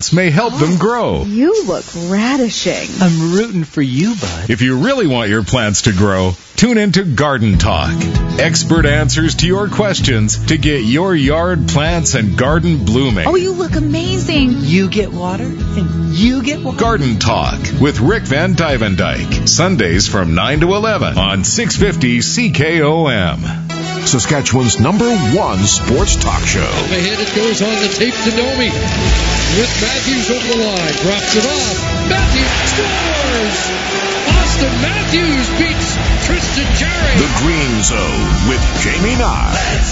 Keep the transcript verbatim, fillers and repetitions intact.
may help them grow. You look radishing. I'm rooting for you, bud. If you really want your plants to grow, tune into Garden Talk. Expert answers to your questions to get your yard plants and garden blooming. Oh, you look amazing. You get water, and you get water. Garden Talk with Rick Van Dyke. Sundays from nine to eleven on six fifty C K O M. Saskatchewan's number one sports talk show. Up ahead it goes on the tape to Domi. With Matthews over the line. Drops it off. Matthews scores! Austin Matthews beats Tristan Jarry. The Green Zone with Jamie Nye.